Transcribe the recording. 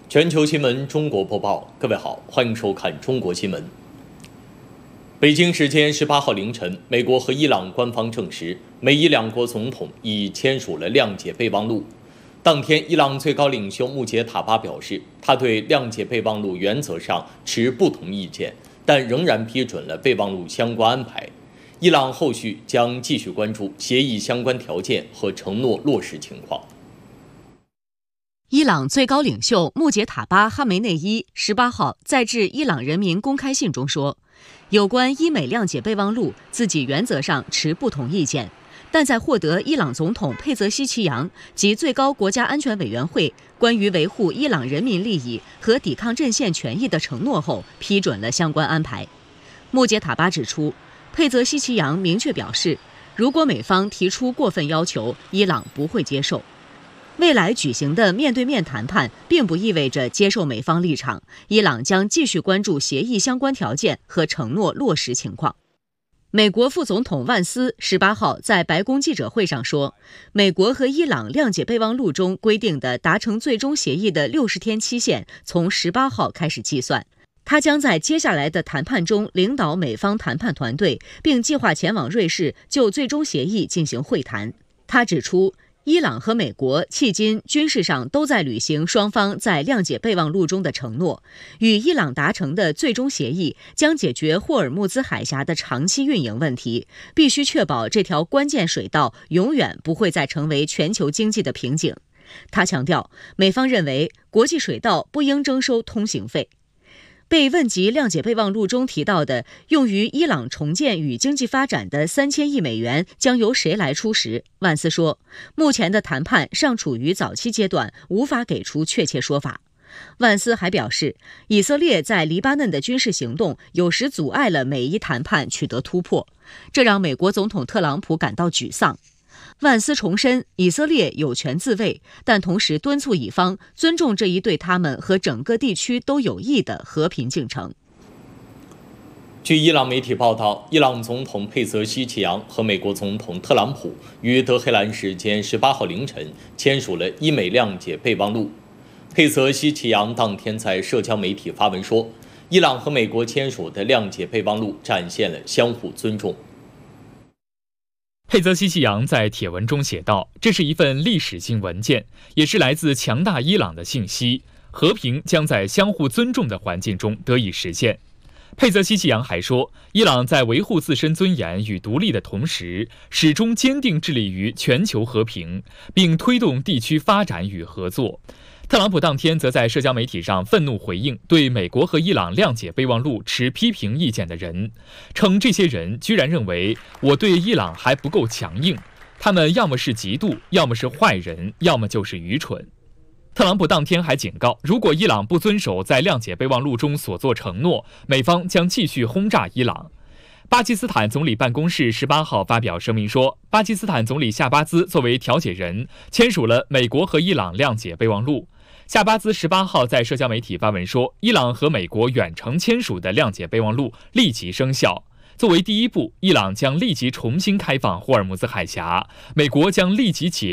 全球新闻中国播报，各位好，欢迎收看中国新闻。北京时间18号凌晨，美国和伊朗官方证实，美伊两国总统已签署了谅解备忘录。当天，伊朗最高领袖穆杰塔巴表示，他对谅解备忘录原则上持不同意见，但仍然批准了备忘录相关安排。伊朗后续将继续关注协议相关条件和承诺落实情况。 伊朗最高领袖穆杰塔巴·哈梅内伊18号在致伊朗人民公开信中说，有关伊美谅解备忘录，自己原则上持不同意见，但在获得伊朗总统佩泽西奇扬及最高国家安全委员会关于维护伊朗人民利益和抵抗阵线权益的承诺后，批准了相关安排。穆杰塔巴指出，佩泽西奇扬明确表示，如果美方提出过分要求，伊朗不会接受。未来举行的面对面谈判并不意味着接受美方立场，伊朗将继续关注协议相关条件和承诺落实情况。美国副总统万斯18号在白宫记者会上说，美国和伊朗谅解备忘录中规定的达成最终协议的60天期限从18号开始计算。他将在接下来的谈判中领导美方谈判团队，并计划前往瑞士就最终协议进行会谈。他指出，伊朗和美国迄今军事上都在履行双方在谅解备忘录中的承诺，与伊朗达成的最终协议将解决霍尔木兹海峡的长期运营问题，必须确保这条关键水道永远不会再成为全球经济的瓶颈。他强调，美方认为国际水道不应征收通行费。被问及谅解备忘录中提到的用于伊朗重建与经济发展的3000亿美元将由谁来出时，万斯说，目前的谈判尚处于早期阶段，无法给出确切说法。万斯还表示，以色列在黎巴嫩的军事行动有时阻碍了美伊谈判取得突破，这让美国总统特朗普感到沮丧。万斯重申，以色列有权自卫，但同时敦促以方尊重这一对他们和整个地区都有益的和平进程。 据伊朗媒体报道，伊朗总统佩泽西奇扬和美国总统特朗普于德黑兰时间18号凌晨签署了伊美谅解备忘录。佩泽西奇扬当天在社交媒体发文说，伊朗和美国签署的谅解备忘录展现了相互尊重。 佩泽西奇扬在帖文中写道，这是一份历史性文件，也是来自强大伊朗的信息，和平将在相互尊重的环境中得以实现。佩泽西奇扬还说，伊朗在维护自身尊严与独立的同时，始终坚定致力于全球和平，并推动地区发展与合作。特朗普当天则在社交媒体上愤怒回应对美国和伊朗谅解备忘录持批评意见的人，称这些人居然认为我对伊朗还不够强硬，他们要么是嫉妒，要么是坏人，要么就是愚蠢。特朗普当天还警告，如果伊朗不遵守在谅解备忘录中所作承诺，美方将继续轰炸伊朗。巴基斯坦总理办公室18号发表声明说，巴基斯坦总理夏巴兹作为调解人，签署了美国和伊朗谅解备忘录。夏巴兹18号在社交媒体发文说，伊朗和美国远程签署的谅解备忘录立即生效。作为第一步，伊朗将立即重新开放霍尔木兹海峡，美国将立即解